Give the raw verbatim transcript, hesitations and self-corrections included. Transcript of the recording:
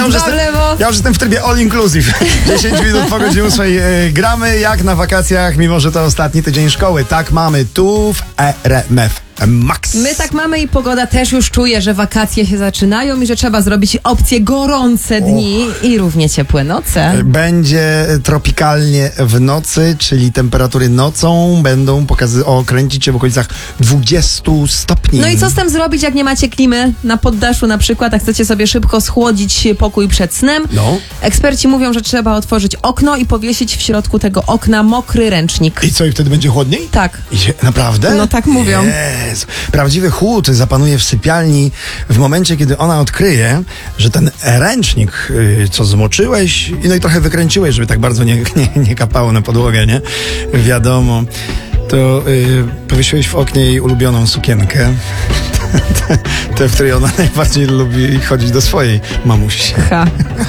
już, Dwa w jestem, lewo. ja już jestem w trybie all inclusive. dziesięć minut po godzinie ósmej. E, gramy jak na wakacjach, mimo że to ostatni tydzień szkoły. Tak mamy tu w R M F Max. My tak mamy i pogoda też już czuje, że wakacje się zaczynają i że trzeba zrobić opcję gorące dni oh. i równie ciepłe noce. Będzie tropikalnie w nocy, czyli temperatury nocą będą pokazy- o, kręcić się w okolicach dwudziestu stopni. No i co z tym zrobić, jak nie macie klimy na poddaszu na przykład, a chcecie sobie szybko schłodzić pokój przed snem? No. Eksperci mówią, że trzeba otworzyć okno i powiesić w środku tego okna mokry ręcznik. I co, i wtedy będzie chłodniej? Tak. I się, naprawdę? No tak mówią. Jezu. Prawdziwy chłód zapanuje w sypialni w momencie, kiedy ona odkryje, że ten ręcznik, yy, co zmoczyłeś i no i trochę wykręciłeś, żeby tak bardzo nie, nie, nie kapało na podłogę, nie? Wiadomo. To yy, powiesiłeś w oknie jej ulubioną sukienkę. Tę, w której ona najbardziej lubi chodzić do swojej mamusi. Ha.